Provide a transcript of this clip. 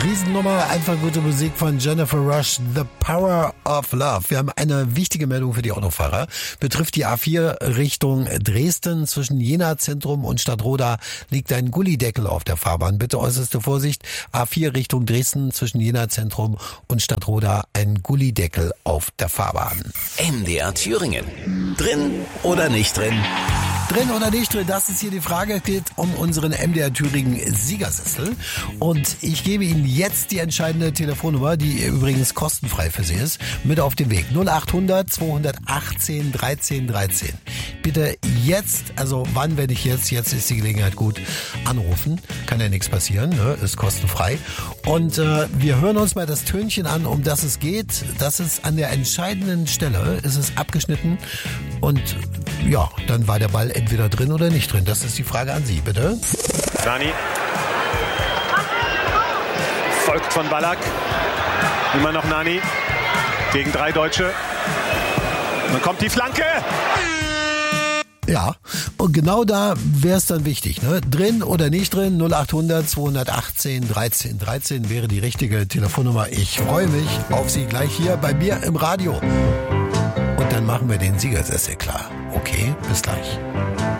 Riesennummer, einfach gute Musik von Jennifer Rush, The Power of Love. Wir haben eine wichtige Meldung für die Autofahrer. Betrifft die A4 Richtung Dresden. Zwischen Jena Zentrum und Stadtroda liegt ein Gullideckel auf der Fahrbahn. Bitte äußerste Vorsicht. A4 Richtung Dresden, zwischen Jena Zentrum und Stadtroda ein Gullideckel auf der Fahrbahn. MDR Thüringen. Drin oder nicht drin? Drin oder nicht drin, das ist hier die Frage. Es geht um unseren MDR Thüringen Siegersessel. Und ich gebe Ihnen jetzt die entscheidende Telefonnummer, die übrigens kostenfrei für Sie ist, mit auf den Weg. 0800 218 13 13. Bitte jetzt, also wann, wenn ich jetzt ist die Gelegenheit gut, anrufen. Kann ja nichts passieren, ne? Ist kostenfrei. Und wir hören uns mal das Tönchen an, um das es geht. Das ist an der entscheidenden Stelle, ist es abgeschnitten. Und ja, dann war der Ball entweder drin oder nicht drin. Das ist die Frage an Sie, bitte. Nani. Folgt von Ballack. Immer noch Nani. Gegen 3 Deutsche. Dann kommt die Flanke. Ja, und genau da wäre es dann wichtig, ne? Drin oder nicht drin, 0800 218 13 13 wäre die richtige Telefonnummer. Ich freue mich auf Sie gleich hier bei mir im Radio. Und dann machen wir den Siegersessel klar. Okay, bis gleich.